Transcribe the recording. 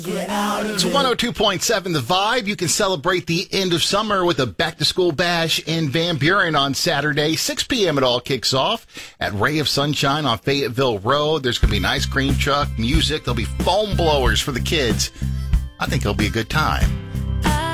It's 102.7 The Vibe. You can celebrate the end of summer with a back-to-school bash in Van Buren on Saturday. 6 p.m. it all kicks off at Ray of Sunshine on Fayetteville Road. There's going to be an ice cream truck, music. There'll be foam blowers for the kids. I think it'll be a good time.